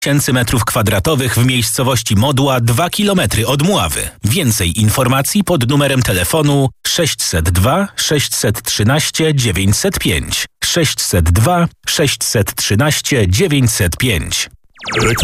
tysięcy m2 w miejscowości Modła 2 km od Mławy. Więcej informacji pod numerem telefonu 602 613 905. 602 613 905.